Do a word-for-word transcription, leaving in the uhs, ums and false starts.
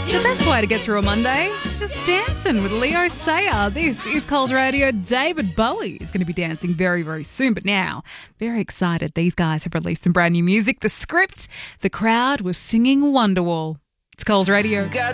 The best way to get through a Monday, just dancing with Leo Sayer. This is Coles Radio. David Bowie is going to be dancing very, very soon. But now, very excited. These guys have released some brand new music. The Script, the crowd was singing Wonderwall. It's Coles Radio. Got